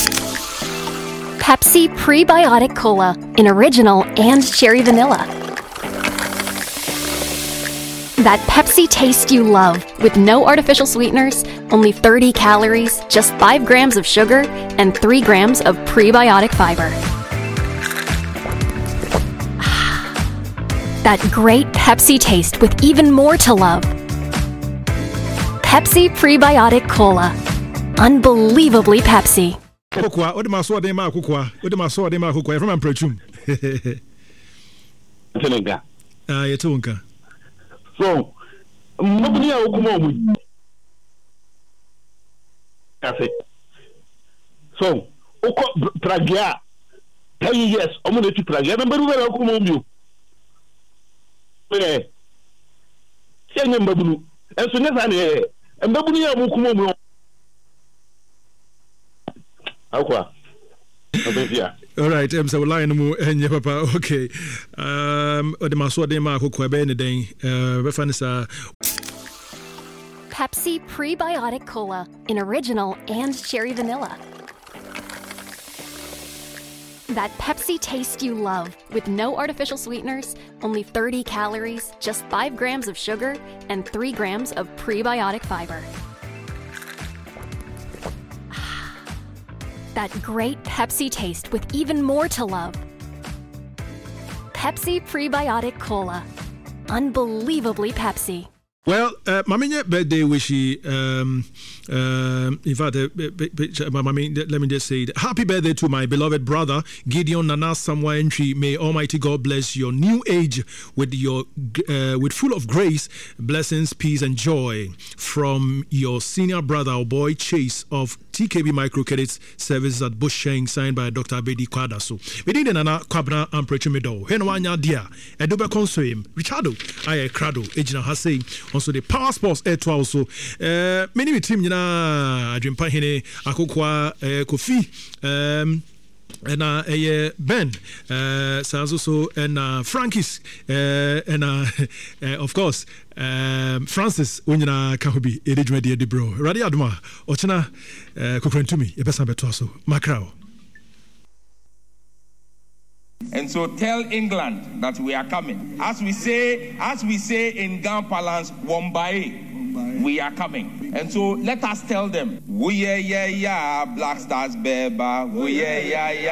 Pepsi Prebiotic Cola in original and cherry vanilla. That Pepsi taste you love with no artificial sweeteners, only 30 calories, just 5 grams of sugar, and 3 grams of prebiotic fiber. That great Pepsi taste with even more to love. Pepsi Prebiotic Cola. Unbelievably Pepsi. Kokwa, what the maso de ma kokwa, what the maso de ma kokwa from Amprechum. Tenenga. Yetunka. So, nobody will come on. So, Pragia, 10 years, I'm going to Pragia, number will come on you. Say, number blue, and so never, and nobody will come on. All right, so we're lying more and your papa. Okay, the maso de ma kokwa be ne den. Pepsi Prebiotic Cola in original and cherry vanilla. That Pepsi taste you love with no artificial sweeteners, only 30 calories, just 5 grams of sugar, and 3 grams of prebiotic fiber. That great Pepsi taste with even more to love. Pepsi Prebiotic Cola. Unbelievably Pepsi. Well, my birthday wishy. In fact, let me just say, happy birthday to my beloved brother Gideon Nana Samuel Entry. May Almighty God bless your new age with full of grace, blessings, peace, and joy from your senior brother or boy Chase of TKB Microcredits Services at Busheng, signed by Dr. Abedi Kwadaso. We did Nana Kwabna Amprechumedo. Henwanya dia. Edobe Consoim. Richardo. Aye Crado. Ejina Hase. Also the Power Sports Air also. Many team Adrimpa Hene Akokwa Kofi and Ben Sazoso and Frankis and of course Francis Unyana Kahobi Edijmedi Debro Radi Aduma Ochana Kokrentumi Ebesa Betoso Macrao. And so tell England that we are coming. As we say in Gan Palance, Wombai, we are coming. And so let us tell them, we yeah, Black Stars Beba, we yeah.